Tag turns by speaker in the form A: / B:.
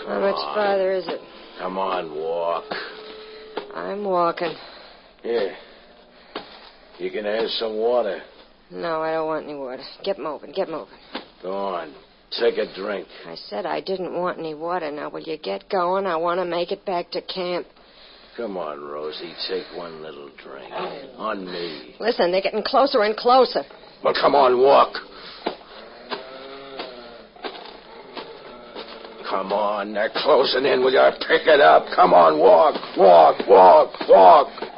A: How much farther is it?
B: Come on, walk.
A: I'm walking.
B: Here. You can have some water.
A: No, I don't want any water. Get moving.
B: Go on. Take a drink.
A: I said I didn't want any water. Now, will you get going? I want to make it back to camp.
B: Come on, Rosie. Take one little drink. On me.
A: Listen, they're getting closer and closer.
B: Well, come on, walk. Come on, they're closing in. Will you pick it up? Come on, walk.